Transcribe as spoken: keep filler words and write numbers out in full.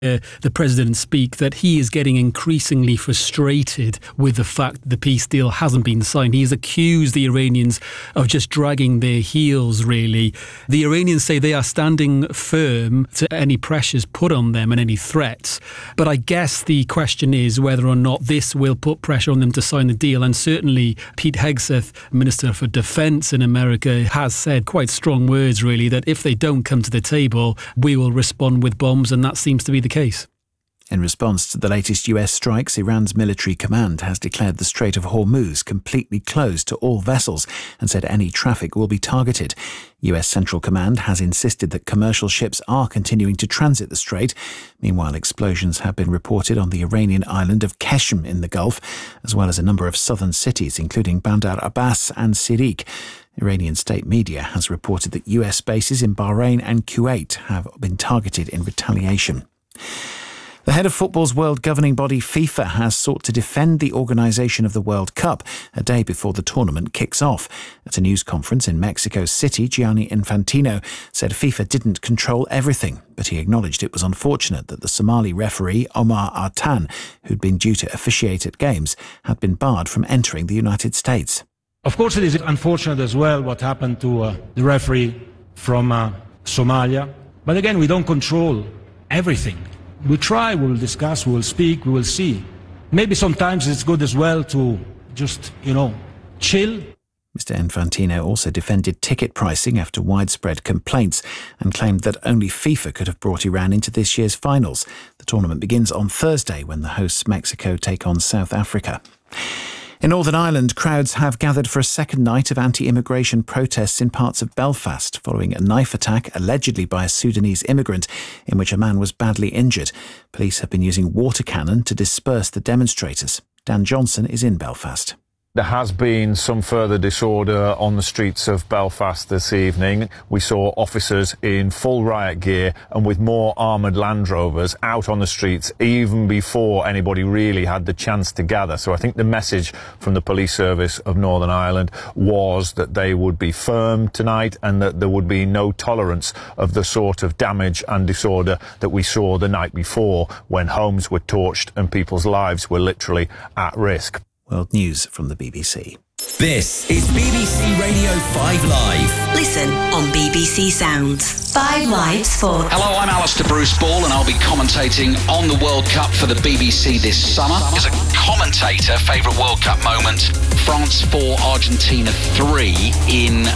Uh, the president speak that he is getting increasingly frustrated with the fact that the peace deal hasn't been signed. He has accused the Iranians of just dragging their heels, really. The Iranians say they are standing firm to any pressures put on them and any threats. But I guess the question is whether or not this will put pressure on them to sign the deal. And certainly Pete Hegseth, Minister for Defence in America, has said quite strong words, really, that if they don't come to the table, we will respond with bombs. And that seems to be the case. In response to the latest U S strikes, Iran's military command has declared the Strait of Hormuz completely closed to all vessels and said any traffic will be targeted. U S Central Command has insisted that commercial ships are continuing to transit the strait. Meanwhile, explosions have been reported on the Iranian island of Qeshm in the Gulf, as well as a number of southern cities, including Bandar Abbas and Sirik. Iranian state media has reported that U S bases in Bahrain and Kuwait have been targeted in retaliation. The head of football's world governing body FIFA has sought to defend the organisation of the World Cup a day before the tournament kicks off. At a news conference in Mexico City, Gianni Infantino said FIFA didn't control everything, but he acknowledged it was unfortunate that the Somali referee Omar Artan, who'd been due to officiate at games, had been barred from entering the United States. Of course, it is unfortunate as well what happened to uh, the referee from uh, Somalia. But again, we don't control everything. We try, we will discuss, we will speak, we will see. Maybe sometimes it's good as well to just, you know, chill. Mister Infantino also defended ticket pricing after widespread complaints and claimed that only FIFA could have brought Iran into this year's finals. The tournament begins on Thursday when the hosts Mexico take on South Africa. In Northern Ireland, crowds have gathered for a second night of anti-immigration protests in parts of Belfast following a knife attack allegedly by a Sudanese immigrant in which a man was badly injured. Police have been using water cannon to disperse the demonstrators. Dan Johnson is in Belfast. There has been some further disorder on the streets of Belfast this evening. We saw officers in full riot gear and with more armoured Land Rovers out on the streets even before anybody really had the chance to gather. So I think the message from the police service of Northern Ireland was that they would be firm tonight and that there would be no tolerance of the sort of damage and disorder that we saw the night before when homes were torched and people's lives were literally at risk. World News from the B B C. This is B B C Radio five Live. Listen on B B C Sounds. five Live Sport. Hello, I'm Alistair Bruce Ball and I'll be commentating on the World Cup for the B B C this summer. As a commentator, favourite World Cup moment, France four, Argentina three in